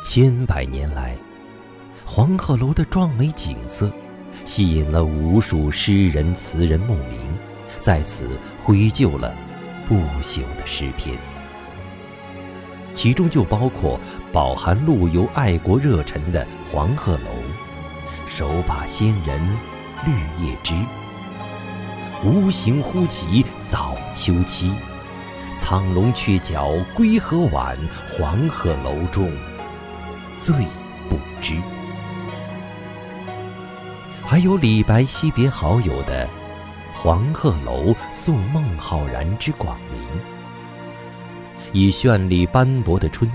千百年来，黄鹤楼的壮美景色吸引了无数诗人词人慕名，在此绘就了不朽的诗篇，其中就包括饱含陆游爱国热忱的黄鹤楼、手把仙人绿叶枝、无形忽起早秋期、苍龙鹊角归何晚，黄鹤楼中最不知。还有李白惜别好友的黄鹤楼送孟浩然之广陵，以绚丽斑驳的春